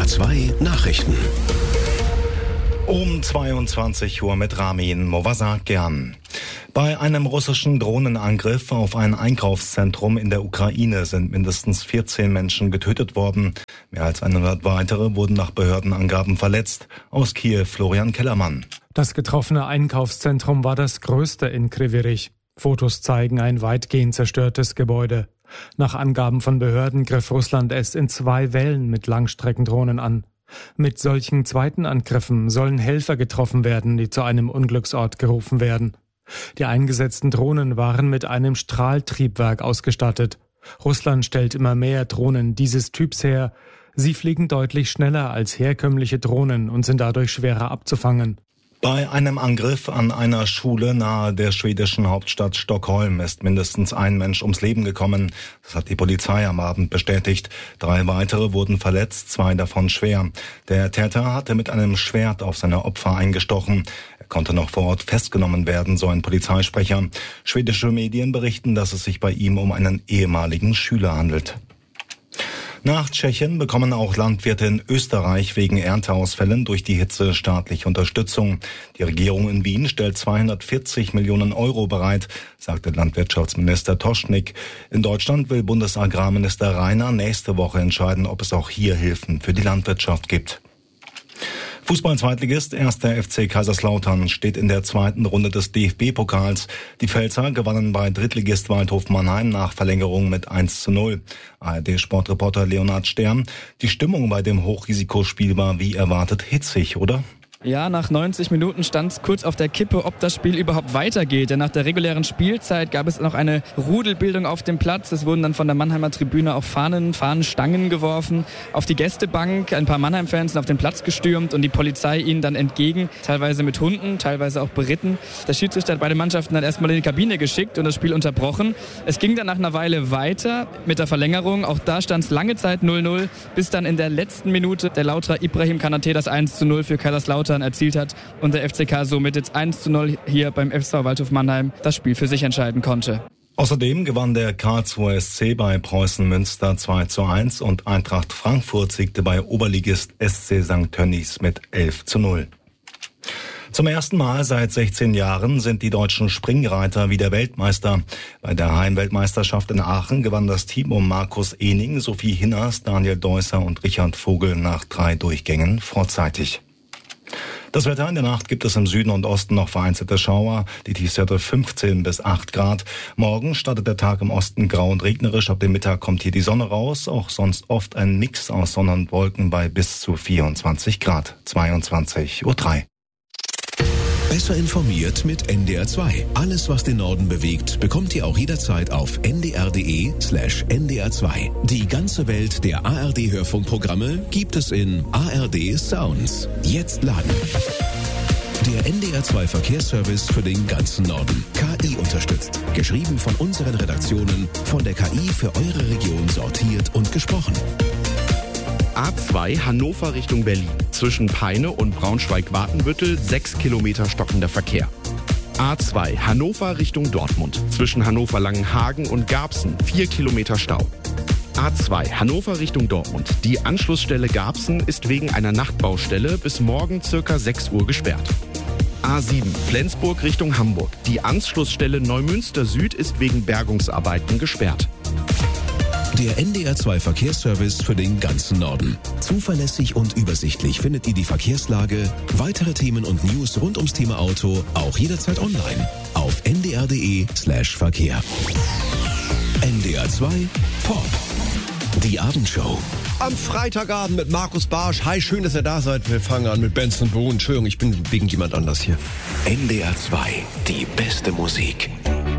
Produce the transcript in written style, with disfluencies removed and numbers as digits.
NDR 2 Nachrichten. Um 22 Uhr mit Ramin Movasakian. Bei einem russischen Drohnenangriff auf ein Einkaufszentrum in der Ukraine sind mindestens 14 Menschen getötet worden. Mehr als 100 weitere wurden nach Behördenangaben verletzt. Aus Kiew Florian Kellermann. Das getroffene Einkaufszentrum war das größte in Kryvyi Rih. Fotos zeigen ein weitgehend zerstörtes Gebäude. Nach Angaben von Behörden griff Russland es in 2 Wellen mit Langstreckendrohnen an. Mit solchen zweiten Angriffen sollen Helfer getroffen werden, die zu einem Unglücksort gerufen werden. Die eingesetzten Drohnen waren mit einem Strahltriebwerk ausgestattet. Russland stellt immer mehr Drohnen dieses Typs her. Sie fliegen deutlich schneller als herkömmliche Drohnen und sind dadurch schwerer abzufangen. Bei einem Angriff an einer Schule nahe der schwedischen Hauptstadt Stockholm ist mindestens ein Mensch ums Leben gekommen. Das hat die Polizei am Abend bestätigt. 3 weitere wurden verletzt, 2 davon schwer. Der Täter hatte mit einem Schwert auf seine Opfer eingestochen. Er konnte noch vor Ort festgenommen werden, so ein Polizeisprecher. Schwedische Medien berichten, dass es sich bei ihm um einen ehemaligen Schüler handelt. Nach Tschechien bekommen auch Landwirte in Österreich wegen Ernteausfällen durch die Hitze staatliche Unterstützung. Die Regierung in Wien stellt 240 Millionen Euro bereit, sagte Landwirtschaftsminister Toschnik. In Deutschland will Bundesagrarminister Rainer nächste Woche entscheiden, ob es auch hier Hilfen für die Landwirtschaft gibt. Fußball-Zweitligist 1. FC Kaiserslautern steht in der 2. Runde des DFB-Pokals. Die Pfälzer gewannen bei Drittligist Waldhof Mannheim nach Verlängerung mit 1:0. ARD-Sportreporter Leonhard Stern. Die Stimmung bei dem Hochrisikospiel war wie erwartet hitzig, oder? Ja, nach 90 Minuten stand es kurz auf der Kippe, ob das Spiel überhaupt weitergeht. Denn nach der regulären Spielzeit gab es noch eine Rudelbildung auf dem Platz. Es wurden dann von der Mannheimer Tribüne auch Fahnenstangen geworfen auf die Gästebank. Ein paar Mannheim-Fans sind auf den Platz gestürmt und die Polizei ihnen dann entgegen. Teilweise mit Hunden, teilweise auch beritten. Der Schiedsrichter hat beide Mannschaften dann erstmal in die Kabine geschickt und das Spiel unterbrochen. Es ging dann nach einer Weile weiter mit der Verlängerung. Auch da stand es lange Zeit 0:0, bis dann in der letzten Minute der Lauterer Ibrahim Kanate das 1:0 für Kaiserslautern erzielt hat und der FCK somit jetzt 1:0 hier beim FSV Waldhof Mannheim das Spiel für sich entscheiden konnte. Außerdem gewann der Karlsruher SC bei Preußen Münster 2:1 und Eintracht Frankfurt siegte bei Oberligist SC St. Tönnies mit 11:0. Zum ersten Mal seit 16 Jahren sind die deutschen Springreiter wieder Weltmeister. Bei der Heimweltmeisterschaft in Aachen gewann das Team um Markus Ehning, Sophie Hinners, Daniel Deusser und Richard Vogel nach 3 Durchgängen vorzeitig. Das Wetter: in der Nacht gibt es im Süden und Osten noch vereinzelte Schauer. Die Tiefstwerte 15 bis 8 Grad. Morgen startet der Tag im Osten grau und regnerisch. Ab dem Mittag kommt hier die Sonne raus. Auch sonst oft ein Mix aus Sonne und Wolken bei bis zu 24 Grad. 22:03 Uhr. Besser informiert mit NDR 2. Alles, was den Norden bewegt, bekommt ihr auch jederzeit auf ndr.de/ndr2. Die ganze Welt der ARD-Hörfunkprogramme gibt es in ARD Sounds. Jetzt laden. Der NDR 2 Verkehrsservice für den ganzen Norden. KI unterstützt. Geschrieben von unseren Redaktionen, von der KI für eure Region sortiert und gesprochen. A2 Hannover Richtung Berlin. Zwischen Peine und Braunschweig-Wartenbüttel 6 Kilometer stockender Verkehr. A2 Hannover Richtung Dortmund. Zwischen Hannover-Langenhagen und Garbsen 4 Kilometer Stau. A2 Hannover Richtung Dortmund. Die Anschlussstelle Garbsen ist wegen einer Nachtbaustelle bis morgen ca. 6 Uhr gesperrt. A7 Flensburg Richtung Hamburg. Die Anschlussstelle Neumünster Süd ist wegen Bergungsarbeiten gesperrt. Der NDR 2 Verkehrsservice für den ganzen Norden. Zuverlässig und übersichtlich findet ihr die Verkehrslage, weitere Themen und News rund ums Thema Auto auch jederzeit online auf ndr.de/Verkehr. NDR 2 Pop. Die Abendshow. Am Freitagabend mit Markus Barsch. Hi, schön, dass ihr da seid. Wir fangen an mit Benson Boone. Entschuldigung, ich bin wegen jemand anders hier. NDR 2. Die beste Musik.